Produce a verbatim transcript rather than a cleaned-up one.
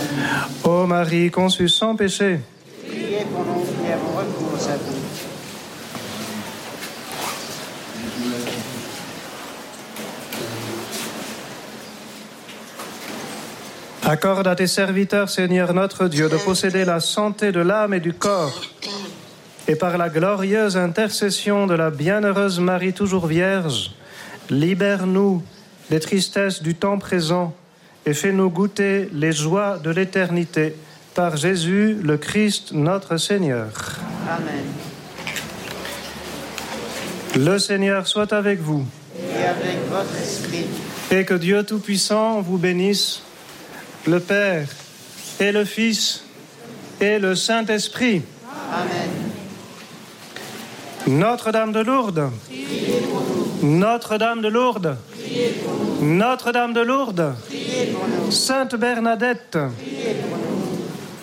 Ô Marie conçue sans péché, Priez pour nous qui avons recours à vous. accorde à tes serviteurs, Seigneur notre Dieu, de posséder la santé de l'âme et du corps, et par la glorieuse intercession de la bienheureuse Marie toujours Vierge, libère-nous des tristesses du temps présent et fais-nous goûter les joies de l'éternité. Par Jésus, le Christ, notre Seigneur. Amen. Le Seigneur soit avec vous. Et avec votre esprit. Et que Dieu Tout-Puissant vous bénisse, le Père et le Fils et le Saint-Esprit. Amen. Notre-Dame de Lourdes. Notre-Dame de Lourdes. Notre-Dame de Lourdes. Sainte Bernadette.